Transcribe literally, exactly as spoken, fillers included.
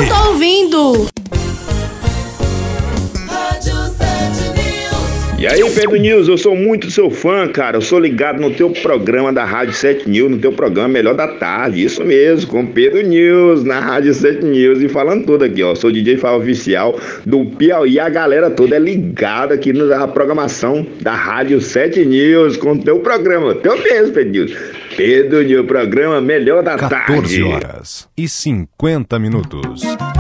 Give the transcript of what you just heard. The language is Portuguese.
Não tô ouvindo. E aí, Pedro News, eu sou muito seu fã, cara. Eu sou ligado no teu programa da Rádio sete News, no teu programa Melhor da Tarde. Isso mesmo, com Pedro News, na Rádio sete News. E falando tudo aqui, ó. Sou D J Fábio Oficial do Piauí. A galera toda é ligada aqui na programação da Rádio sete News, com teu programa. Teu mesmo, Pedro News. Pedro News, programa Melhor da Tarde. quatorze horas e cinquenta minutos.